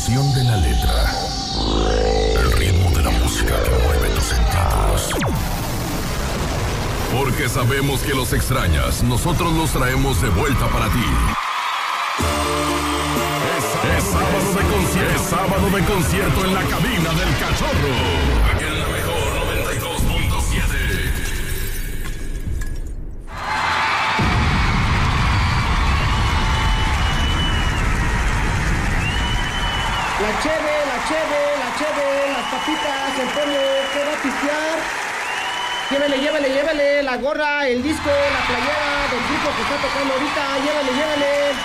emoción de la letra, el ritmo de la música que mueve tus sentidos. Porque sabemos que los extrañas, nosotros los traemos de vuelta para ti. Es sábado de concierto en la cabina del Cachorro. Aquí en la mejor 92.7. La cheve, las papitas, el pollo, ¿qué va a pistear? Llévele, la gorra, el disco, la playera del grupo que está tocando ahorita, llévele.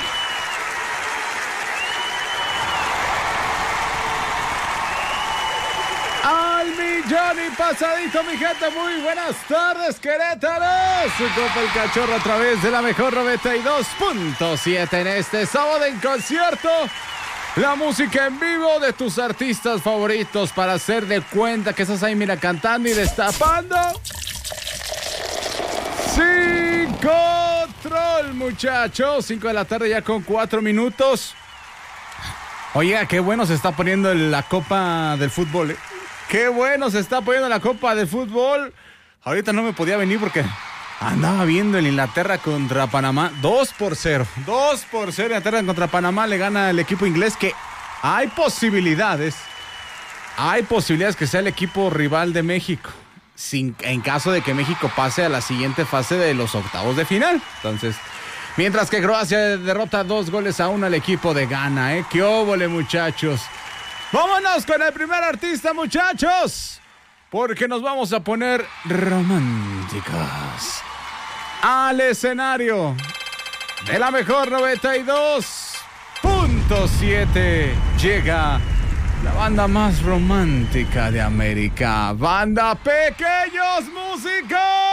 Al millón y pasadito, mi gente, muy buenas tardes, Querétaro. Su Copa el Cachorro a través de la mejor 92.7 en este sábado en concierto. La música en vivo de tus artistas favoritos para hacer de cuenta que estás ahí, mira, cantando y destapando. Sin control, muchachos. 5 de la tarde ya con 4 minutos. Oiga, qué bueno se está poniendo la Copa del Fútbol, ¿eh? Qué bueno se está poniendo la Copa del Fútbol. Ahorita no me podía venir porque andaba viendo el Inglaterra contra Panamá. 2-0. Inglaterra contra Panamá. Le gana el equipo inglés, que hay posibilidades que sea el equipo rival de México. En caso de que México pase a la siguiente fase de los octavos de final. Entonces, mientras que Croacia derrota 2-1 al equipo de Ghana, ¿eh? ¡Qué óvole, muchachos! ¡Vámonos con el primer artista, muchachos! Porque nos vamos a poner románticos. Al escenario de la mejor 92.7 llega la banda más romántica de América. Banda Pequeños Músicos.